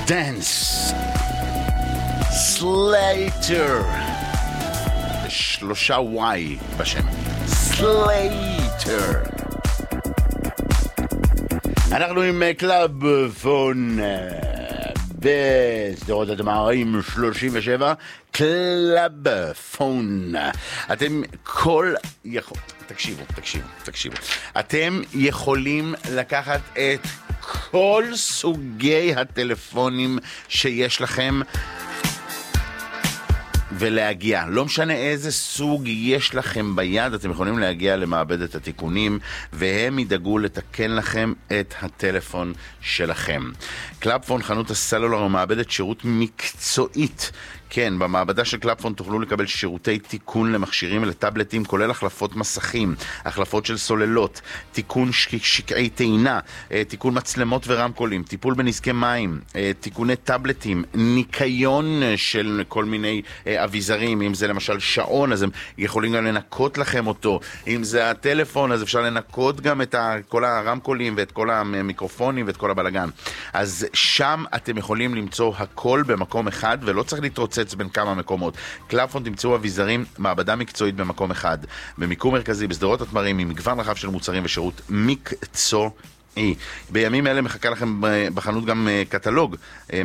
דנס סלייטר, 3 Y בשם סלייטר. אנחנו עם קלאב פון בסדרות התמרים 37, קלאב פון. אתם תקשיבו. אתם יכולים לקחת את כל סוגי הטלפונים שיש לכם ולהגיע, לא משנה איזה סוג יש לכם ביד, אתם יכולים להגיע למעבדת התיקונים והם ידאגו לתקן לכם את הטלפון שלכם. קלאבפון, חנות הסלולר ומעבדת שירות מקצועית. כן, במעבדה של קלאבפון תוכלו לקבל שירותי תיקון למכשירים ולטאבלטים, כולל החלפות מסכים, החלפות של סוללות, תיקון שקעי טעינה, תיקון מצלמות ורמקולים, טיפול בנזקי מים, תיקוני טאבלטים, ניקיון של כל מיני אביזרים. אם זה למשל שעון, אז הם יכולים גם לנקות לכם אותו. אם זה הטלפון, אז אפשר לנקות גם את כל הרמקולים ואת כל המיקרופונים ואת כל הבלגן. אז שם אתם יכולים למצוא הכל במקום אחד, ולא צריך להתרוצץ בין כמה מקומות. קלאבפון תמצאו אביזרים, מעבדה מקצועית במקום אחד, במיקום מרכזי בסדרות התמרים, עם מגוון רחב של מוצרים ושירות מקצועי. בימים אלה מחכה לכם בחנות גם קטלוג,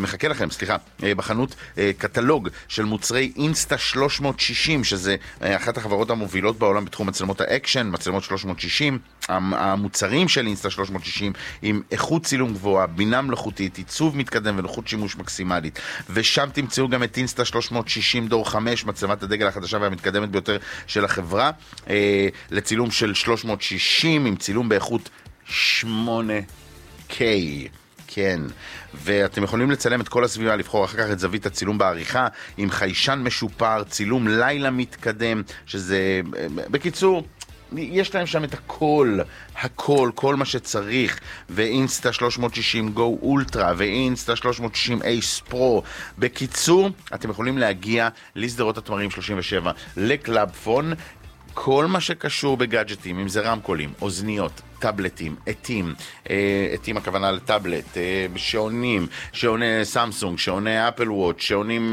בחנות קטלוג של מוצרי אינסטה 360, שזה אחת החברות המובילות בעולם בתחום מצלמות האקשן, מצלמות 360. המוצרים של אינסטה 360 עם איכות צילום גבוהה, בינה מלאכותית, עיצוב מתקדם ונוחות שימוש מקסימלית. ושם תמצאו גם את אינסטה 360 דור 5, מצלמת הדגל החדשה והמתקדמת ביותר של החברה, לצילום של 360 עם צילום באיכות 8K. כן, ואתם יכולים לצלם את כל הסביבה, לבחור אחר כך את זווית הצילום בעריכה עם חיישן משופר, צילום לילה מתקדם, שזה בקיצור יש להם שם את הכל, כל מה שצריך. ואינסטה 360 Go Ultra ואינסטה 360 Ace Pro. בקיצור, אתם יכולים להגיע לסדרות התמרים 37 לקלאבפון. כל מה שקשור בגאדג'טים, אם זה רמקולים, אוזניות, טאבלטים, עטים הכוונה לטאבלט, שעונים, שעוני סמסונג, שעוני אפל וואץ', שעונים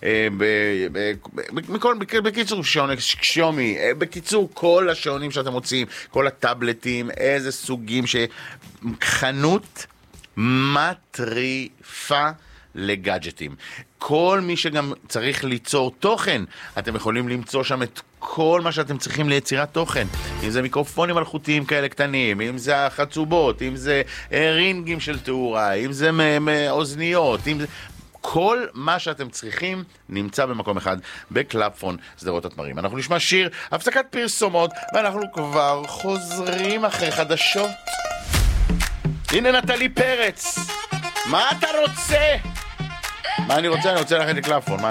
בקיצור, שעוני xiaomi, בקיצור, כל השעונים שאתם מוצאים, כל הטאבלטים, איזה סוגים, חנות מטריפה לגאדג'טים. כל מי שגם צריך ליצור תוכן, אתם יכולים למצוא שם את כל מה שאתם צריכים ליצירת תוכן. אם זה מיקרופונים מלאכותיים כאלה קטנים, אם זה החצובות, אם זה רינגים של תאורה, אם זה אוזניות, אם זה... כל מה שאתם צריכים נמצא במקום אחד, בקלאבפון, סדרות התמרים. אנחנו נשמע שיר, הפסקת פרסומות, ואנחנו כבר חוזרים אחרי חדשות. הנה נטלי פרץ. מה אתה רוצה? מה אני רוצה? אני רוצה ללכת לקלאבפון.